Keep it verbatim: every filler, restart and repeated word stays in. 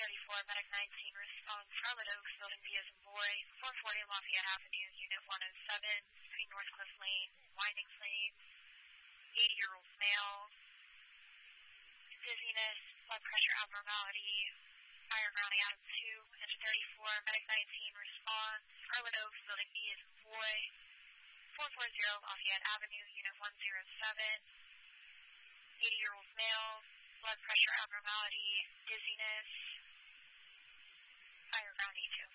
thirty-four, Medic nineteen, response, Charlotte Oaks, Building B as in boy, four forty Lafayette Avenue, Unit one oh seven, between Northcliffe Lane, Winding Lanes, eighty-year-old male, dizziness, blood pressure abnormality, fire grounding out of two, engine thirty-four, Medic nineteen, response, Charlotte Oaks, Building B as in boy, four forty Lafayette Avenue, Unit one oh seven, eighty-year-old male, blood pressure abnormality, dizziness, fire ground E two.